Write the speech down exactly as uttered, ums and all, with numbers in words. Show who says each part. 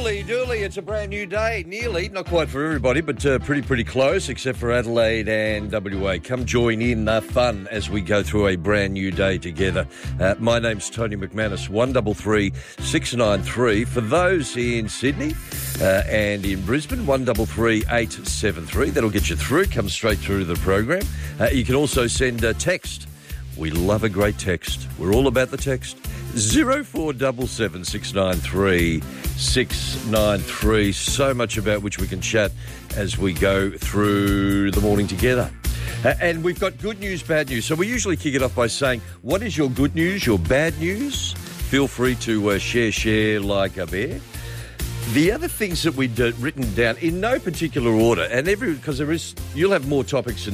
Speaker 1: Holy dooly, it's a brand new day. Nearly, not quite for everybody, but uh, pretty, pretty close, except for Adelaide and W A. Come join in the fun as we go through a brand new day together. Uh, my name's Tony McManus, one three three, six nine three. For those in Sydney uh, and in Brisbane, one three three, eight seven three. That'll get you through. Come straight through the program. Uh, you can also send a text. We love a great text. We're all about the text. Zero four seven seven six nine three six nine three. So much about which we can chat as we go through the morning together. Uh, and we've got good news, bad news. So we usually kick it off by saying, what is your good news, your bad news? Feel free to uh, share, share like a bear. The other things that we'd uh, written down in no particular order, and every because there is, you'll have more topics than